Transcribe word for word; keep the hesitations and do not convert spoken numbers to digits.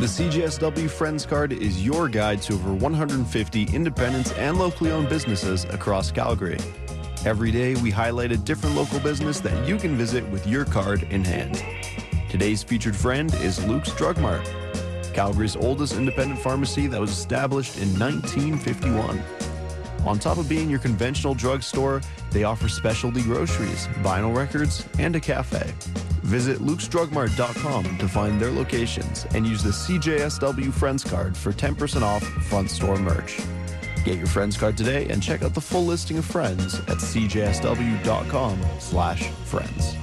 The C J S W Friends Card is your guide to over one hundred fifty independent and locally owned businesses across Calgary. Every day, we highlight a different local business that you can visit with your card in hand. Today's featured friend is Luke's Drug Mart, Calgary's oldest independent pharmacy that was established in nineteen fifty-one. On top of being your conventional drugstore, they offer specialty groceries, vinyl records, and a cafe. Visit lukes drug mart dot com to find their locations and use the C J S W Friends Card for ten percent off front store merch. Get your Friends Card today and check out the full listing of friends at c j s w dot com slash friends.